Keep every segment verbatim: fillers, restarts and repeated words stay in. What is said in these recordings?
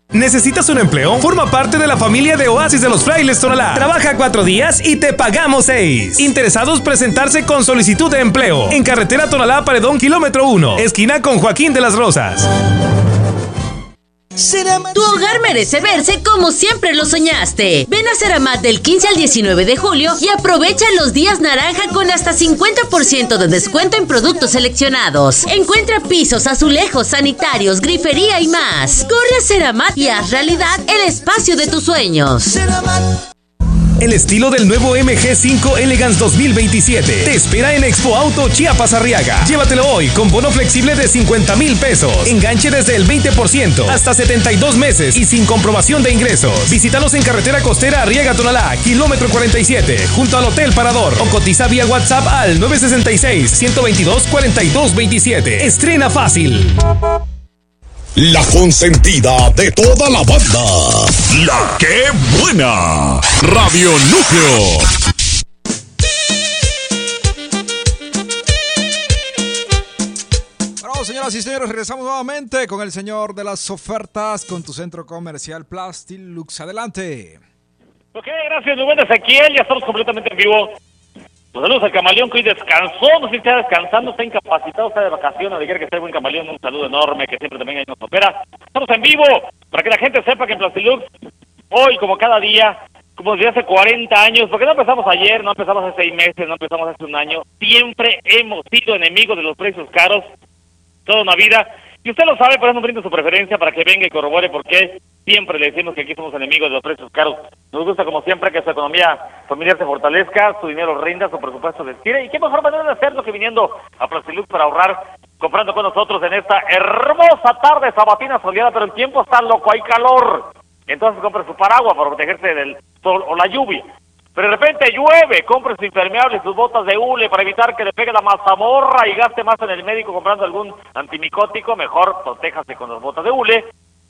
¿Necesitas un empleo? Forma parte de la familia de Oasis de los Frailes Tonalá. Trabaja cuatro días y te pagamos seis. Interesados presentarse con solicitud de empleo. En carretera Tonalá Paredón, kilómetro uno. Esquina con Joaquín de las Rosas. Tu hogar merece verse como siempre lo soñaste. Ven a Ceramat del quince al diecinueve de julio y aprovecha los días naranja con hasta cincuenta por ciento de descuento en productos seleccionados. Encuentra pisos, azulejos, sanitarios, grifería y más. Corre a Ceramat y haz realidad el espacio de tus sueños. El estilo del nuevo M G cinco Elegance dos mil veintisiete te espera en Expo Auto Chiapas Arriaga. Llévatelo hoy con bono flexible de cincuenta mil pesos, enganche desde el veinte por ciento, hasta setenta y dos meses y sin comprobación de ingresos. Visítalos en carretera costera Arriaga Tonalá, kilómetro cuarenta y siete, junto al Hotel Parador, o cotiza vía WhatsApp al nueve seis seis, uno dos dos, cuatro dos dos siete. Estrena fácil. La consentida de toda la banda. La que buena. Radio Núcleo. Bueno, señoras y señores, regresamos nuevamente con el señor de las ofertas, con tu centro comercial Plastilux. Adelante. Ok, gracias, muy buenas, Ezequiel. Ya estamos completamente en vivo. Los saludos al Camaleón, que hoy descansó, no sé si está descansando, está incapacitado, está de vacaciones, de que esté buen Camaleón, un saludo enorme, que siempre también ahí nos opera. Estamos en vivo, para que la gente sepa que en Plastilux, hoy como cada día, como desde hace cuarenta años, porque no empezamos ayer, no empezamos hace seis meses, no empezamos hace un año, siempre hemos sido enemigos de los precios caros, toda una vida, y usted lo sabe, por eso nos brinda su preferencia para que venga y corrobore por qué siempre le decimos que aquí somos enemigos de los precios caros. Nos gusta, como siempre, que su economía familiar se fortalezca, su dinero rinda, su presupuesto se estire. Y qué mejor manera de hacerlo que viniendo a Plastilux para ahorrar, comprando con nosotros en esta hermosa tarde sabatina soleada, pero el tiempo está loco, hay calor. Entonces compre su paraguas para protegerse del sol o la lluvia. Pero de repente llueve, compre su impermeable, sus botas de hule para evitar que le pegue la mazamorra y gaste más en el médico comprando algún antimicótico. Mejor protéjase con las botas de hule.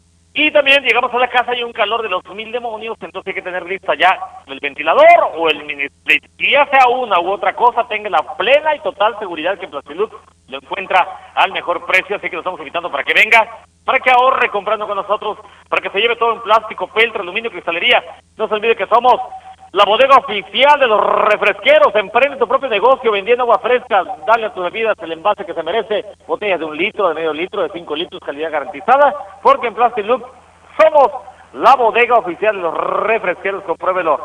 Y también llegamos a la casa y un calor de los mil demonios, entonces hay que tener lista ya el ventilador o el mini split. Y ya sea una u otra cosa, tenga la plena y total seguridad que en Plastilux lo encuentra al mejor precio, así que lo estamos invitando para que venga, para que ahorre comprando con nosotros, para que se lleve todo en plástico, peltre, aluminio, cristalería. No se olvide que somos la bodega oficial de los refresqueros. Emprende tu propio negocio vendiendo agua fresca, dale a tus bebidas el envase que se merece, botellas de un litro, de medio litro, de cinco litros, calidad garantizada, porque en Plastilux somos la bodega oficial de los refresqueros. Compruébelo,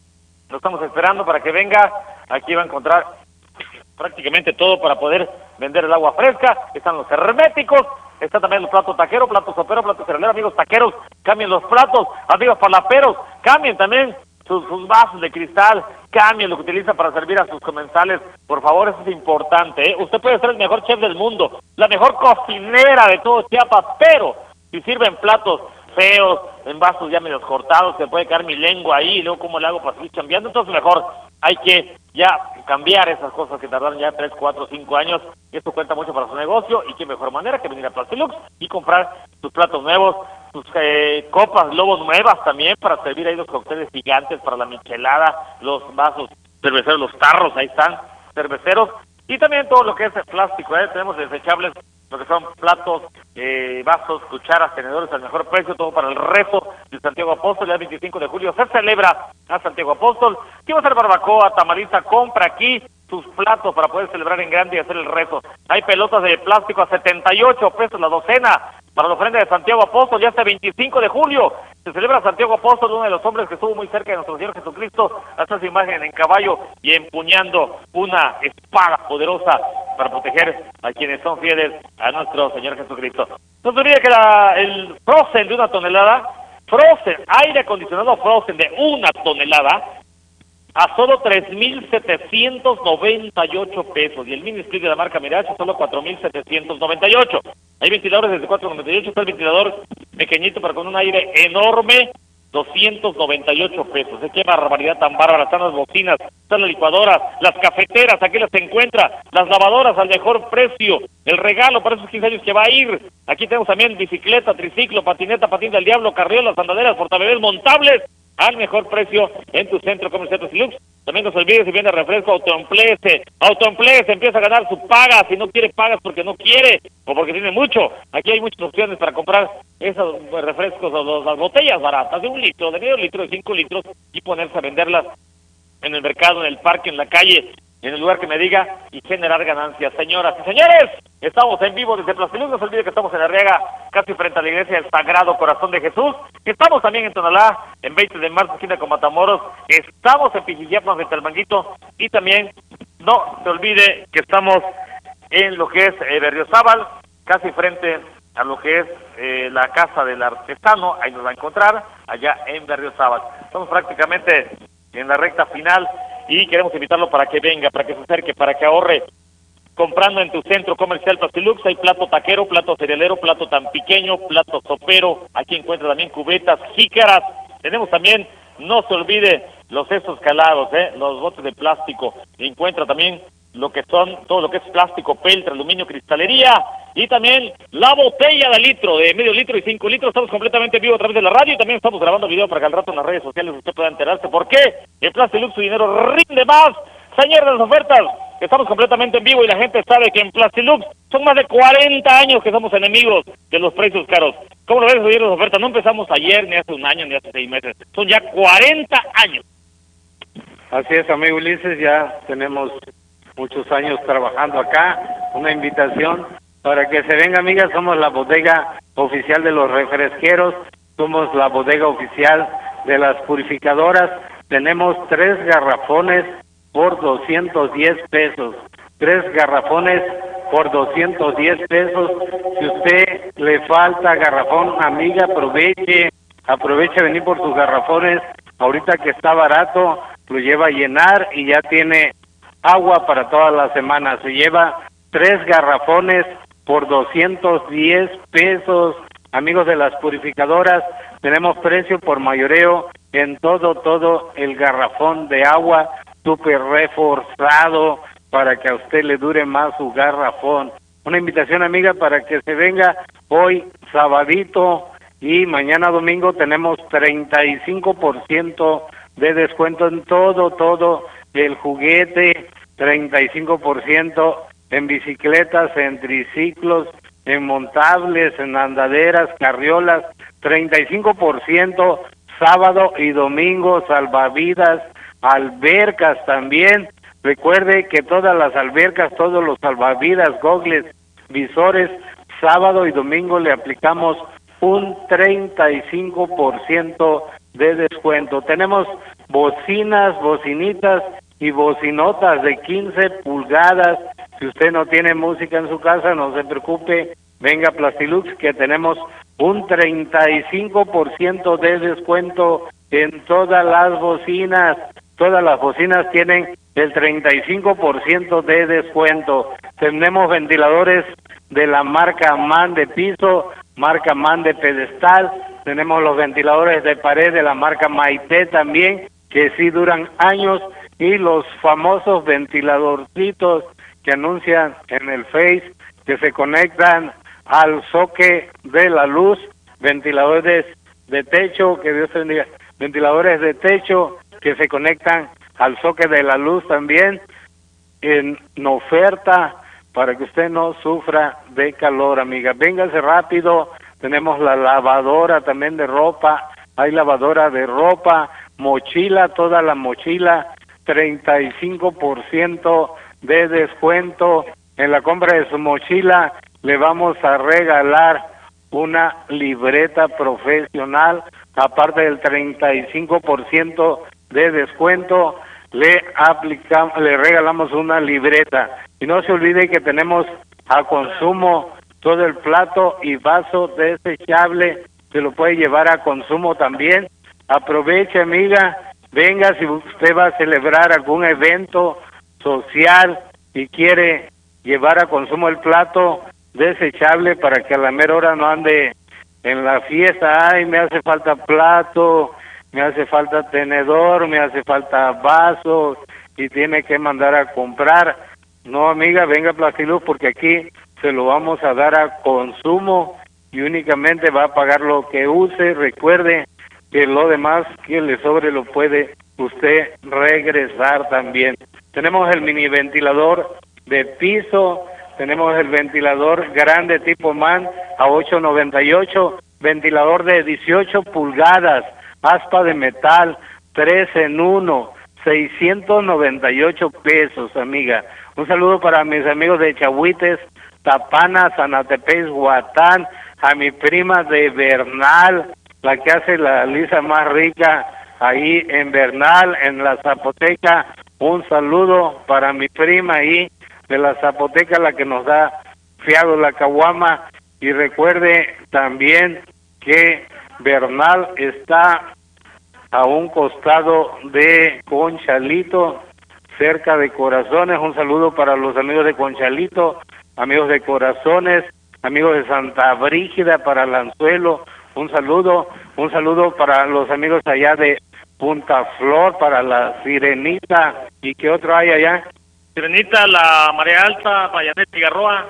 lo estamos esperando para que venga. Aquí va a encontrar prácticamente todo para poder vender el agua fresca. Están los herméticos, está también los platos taqueros, platos soperos, platos cerealeros. Amigos taqueros, cambien los platos. Amigos palaperos, cambien también Sus, sus vasos de cristal, cambien lo que utiliza para servir a sus comensales. Por favor, eso es importante, ¿eh? Usted puede ser el mejor chef del mundo, la mejor cocinera de todo Chiapas, pero si sirven platos feos, en vasos ya medio cortados, que puede caer mi lengua ahí, y luego cómo le hago para seguir chambeando, entonces mejor hay que ya cambiar esas cosas que tardaron ya tres, cuatro, cinco años. Esto cuenta mucho para su negocio, y qué mejor manera que venir a Plastilux y comprar sus platos nuevos, sus eh, copas Lobo nuevas también para servir ahí los cócteles gigantes para la michelada, los vasos cerveceros, los tarros, ahí están, cerveceros, y también todo lo que es el plástico, ¿eh? Tenemos desechables, lo que son platos, eh, vasos, cucharas, tenedores al mejor precio, todo para el rezo de Santiago Apóstol. El veinticinco de julio se celebra a Santiago Apóstol. ¿Qué va a ser barbacoa, tamaliza? Compra aquí sus platos para poder celebrar en grande y hacer el rezo. Hay pelotas de plástico a setenta y ocho pesos la docena para la ofrenda de Santiago Apóstol. Ya hasta veinticinco de julio se celebra Santiago Apóstol, uno de los hombres que estuvo muy cerca de nuestro Señor Jesucristo, hasta su imagen en caballo y empuñando una espada poderosa para proteger a quienes son fieles a nuestro Señor Jesucristo. No se olvide que la, el Frozen de una tonelada, Frozen, aire acondicionado Frozen de una tonelada, a solo tres mil setecientos noventa y ocho pesos, y el mini split de la marca Mirage solo cuatro mil setecientos noventa y ocho. Hay ventiladores desde cuatro noventa y ocho, está el ventilador pequeñito pero con un aire enorme, doscientos noventa y ocho pesos. Qué barbaridad tan bárbara. Están las bocinas, están las licuadoras, las cafeteras, aquí las se encuentra, las lavadoras al mejor precio, el regalo para esos quince años que va a ir. Aquí tenemos también bicicleta, triciclo, patineta, patín del diablo, carriolas, andaderas, portabebés montables, al mejor precio en tu centro comercial Plastilux. También no se olvide, si viene refresco Autoemplece, Autoemplece empieza a ganar su paga. Si no quiere, pagas porque no quiere o porque tiene mucho. Aquí hay muchas opciones para comprar esos refrescos o los, las botellas baratas de un litro, de medio litro, de cinco litros y ponerse a venderlas en el mercado, en el parque, en la calle, en el lugar que me diga y generar ganancias. Señoras y señores, estamos en vivo desde Plastilux. No se olvide que estamos en Arriaga, casi frente a la iglesia del Sagrado Corazón de Jesús. Estamos también en Tonalá, en veinte de marzo, esquina con Matamoros. Estamos en Pijijiapan, frente al Manguito. Y también, no se olvide que estamos en lo que es eh, Berriozábal, casi frente a lo que es eh, la Casa del Artesano. Ahí nos va a encontrar, allá en Berriozábal. Estamos prácticamente en la recta final y queremos invitarlo para que venga, para que se acerque, para que ahorre. Comprando en tu centro comercial Plastilux, hay plato taquero, plato cerealero, plato tan pequeño, plato sopero. Aquí encuentra también cubetas, jícaras. Tenemos también, no se olvide, los cestos calados, ¿eh? Los botes de plástico. Encuentra también lo que son, todo lo que es plástico, peltre, aluminio, cristalería. Y también la botella de litro, de medio litro y cinco litros. Estamos completamente en vivo a través de la radio y también estamos grabando video para que al rato en las redes sociales usted pueda enterarse por qué el Plastilux su dinero rinde más. Señor de las ofertas, estamos completamente en vivo y la gente sabe que en Plastilux son más de cuarenta años que somos enemigos de los precios caros. ¿Cómo lo ves, señor de las ofertas? No empezamos ayer, ni hace un año, ni hace seis meses. Son ya cuarenta años. Así es, amigo Ulises, ya tenemos muchos años trabajando acá. Una invitación para que se venga, amiga. Somos la bodega oficial de los refresqueros, somos la bodega oficial de las purificadoras. Tenemos tres garrafones por doscientos diez pesos. Tres garrafones por doscientos diez pesos. Si usted le falta garrafón, amiga, aproveche, aproveche a venir por sus garrafones. Ahorita que está barato, lo lleva a llenar y ya tiene agua para toda la semana. Se lleva tres garrafones por doscientos diez pesos. Amigos de las purificadoras, tenemos precio por mayoreo en todo, todo el garrafón de agua, súper reforzado para que a usted le dure más su garrafón. Una invitación, amiga, para que se venga hoy, sabadito, y mañana domingo tenemos treinta y cinco por ciento de descuento en todo, todo el juguete, treinta y cinco por ciento en bicicletas, en triciclos, en montables, en andaderas, carriolas, treinta y cinco por ciento sábado y domingo, salvavidas, albercas también. Recuerde que todas las albercas, todos los salvavidas, gogles, visores, sábado y domingo le aplicamos un treinta y cinco por ciento de descuento. Tenemos bocinas, bocinitas y bocinotas de quince pulgadas. Si usted no tiene música en su casa, no se preocupe, venga a Plastilux que tenemos un treinta y cinco por ciento de descuento en todas las bocinas. Todas las bocinas tienen el treinta y cinco por ciento de descuento. Tenemos ventiladores de la marca MAN de piso, marca MAN de pedestal. Tenemos los ventiladores de pared de la marca Maite también, que sí duran años. Y los famosos ventiladorcitos que anuncian en el Face, que se conectan al soque de la luz, ventiladores de techo, que Dios te bendiga, ventiladores de techo que se conectan al soque de la luz también, en oferta, para que usted no sufra de calor, amiga. Véngase rápido, tenemos la lavadora también de ropa, hay lavadora de ropa, mochila, toda la mochila, treinta y cinco por ciento de descuento. En la compra de su mochila le vamos a regalar una libreta profesional, aparte del treinta y cinco por ciento de descuento, le aplicamos, le regalamos una libreta. Y no se olvide que tenemos a consumo todo el plato y vaso desechable, se lo puede llevar a consumo también. Aproveche, amiga, venga, si usted va a celebrar algún evento social y quiere llevar a consumo el plato desechable para que a la mera hora no ande en la fiesta, ay, me hace falta plato, me hace falta tenedor, me hace falta vaso, y tiene que mandar a comprar. No, amiga, venga a Plastilux porque aquí se lo vamos a dar a consumo y únicamente va a pagar lo que use. Recuerde, que lo demás que le sobre lo puede usted regresar también. Tenemos el mini ventilador de piso, tenemos el ventilador grande tipo MAN a ocho noventa y ocho, ventilador de dieciocho pulgadas, aspa de metal, tres en uno, seiscientos noventa y ocho pesos, amiga. Un saludo para mis amigos de Chahuites, Tapana, Zanatepec, Huatán, a mi prima de Bernal, la que hace la lisa más rica ahí en Bernal, en la Zapoteca. Un saludo para mi prima ahí de la Zapoteca, la que nos da fiado la caguama. Y recuerde también que Bernal está a un costado de Conchalito, cerca de Corazones. Un saludo para los amigos de Conchalito, amigos de Corazones, amigos de Santa Brígida, para Lanzuelo. Un saludo, un saludo para los amigos allá de Punta Flor, para la Sirenita. ¿Y qué otro hay allá? Sirenita, la Marea Alta, Payanet, Tigarroa.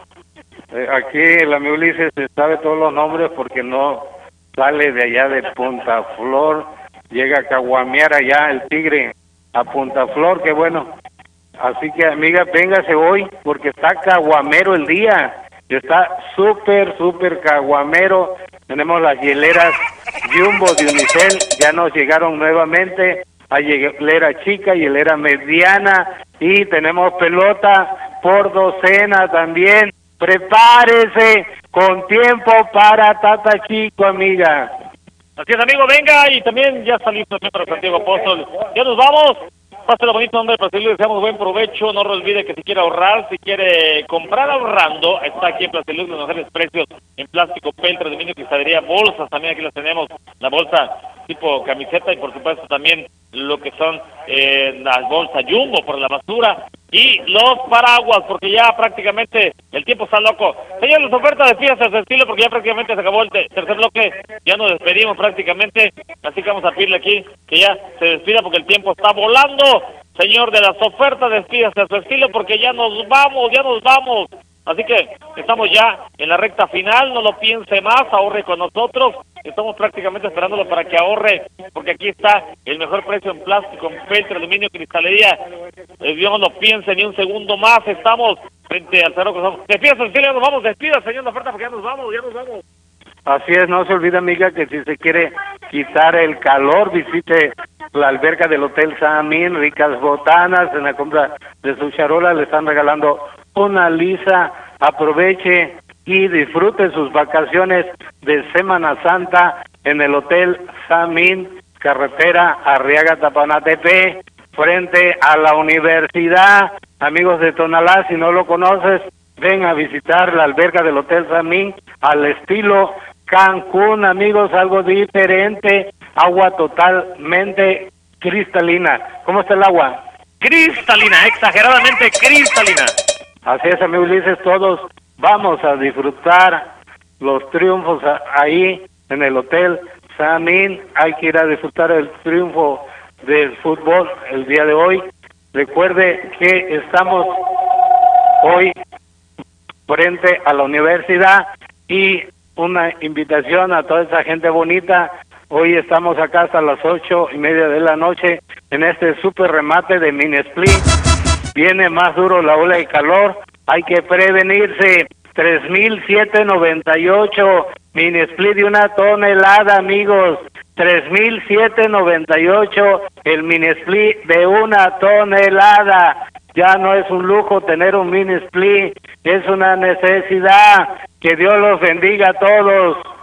Eh, aquí el amigo Ulises se sabe todos los nombres porque no sale de allá de Punta Flor. Llega a caguamear allá el tigre a Punta Flor, qué bueno. Así que, amiga, véngase hoy porque está caguamero el día. Está súper, súper caguamero. Tenemos las hieleras Jumbo de Unicel, ya nos llegaron nuevamente. Hay hielera chica, hielera mediana y tenemos pelota por docena también. Prepárese con tiempo para Tata Chico, amiga. Así es, amigo, venga, y también ya está listo para Santiago Apóstol. Ya nos vamos. Pásalo bonito, nombre de Plastiluc, le deseamos buen provecho. No olvide que si quiere ahorrar, si quiere comprar ahorrando, está aquí en Plastiluc, los mejores precios en plástico, peltre, aluminio, cristalería, bolsas, también aquí las tenemos, la bolsa tipo camiseta y por supuesto también lo que son eh, las bolsas Jumbo por la basura y los paraguas, porque ya prácticamente el tiempo está loco. Señores, las ofertas de fiestas a su estilo, porque ya prácticamente se acabó el te tercer bloque, ya nos despedimos prácticamente, así que vamos a pedirle aquí que ya se despida porque el tiempo está volando. Señor de las ofertas, despídase a su estilo porque ya nos vamos, ya nos vamos. Así que estamos ya en la recta final, no lo piense más, ahorre con nosotros. Estamos prácticamente esperándolo para que ahorre, porque aquí está el mejor precio en plástico, en peltre, aluminio, cristalería. Eh, Dios no lo piense ni un segundo más, estamos frente al Cerro Cruzado. Despídase, estilo, ya nos vamos, despida, señor de oferta, porque ya nos vamos, ya nos vamos. Así es, no se olvide, amiga, que si se quiere quitar el calor, visite la alberca del Hotel Samín, ricas botanas. En la compra de su charola le están regalando una lisa. Aproveche y disfrute sus vacaciones de Semana Santa en el Hotel Samín, carretera Arriaga Tapanatepe, frente a la universidad. Amigos de Tonalá, si no lo conoces, ven a visitar la alberca del Hotel Samín al estilo Cancún, amigos, algo diferente, agua totalmente cristalina. ¿Cómo está el agua? Cristalina, exageradamente cristalina. Así es, amigo Ulises, todos vamos a disfrutar los triunfos ahí en el Hotel Samín. Hay que ir a disfrutar el triunfo del fútbol el día de hoy. Recuerde que estamos hoy frente a la universidad y una invitación a toda esa gente bonita. Hoy estamos acá hasta las ocho y media de la noche en este super remate de Mini-Split. Viene más duro la ola de calor, hay que prevenirse. Tres mil setecientos noventa y ocho Mini-Split de una tonelada, amigos. Tres mil setecientos noventa y ocho el Mini-Split de una tonelada. Ya no es un lujo tener un Mini-Split, es una necesidad. Que Dios los bendiga a todos.